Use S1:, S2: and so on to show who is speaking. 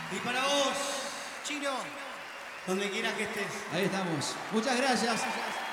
S1: Y para vos, Chino, donde quieras que estés.
S2: Ahí estamos. Muchas gracias.